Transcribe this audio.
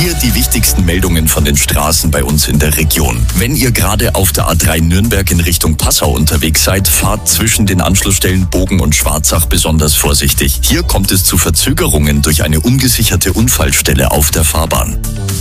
Hier die wichtigsten Meldungen von den Straßen bei uns in der Region. Wenn ihr gerade auf der A3 Nürnberg in Richtung Passau unterwegs seid, fahrt zwischen den Anschlussstellen Bogen und Schwarzach besonders vorsichtig. Hier kommt es zu Verzögerungen durch eine ungesicherte Unfallstelle auf der Fahrbahn.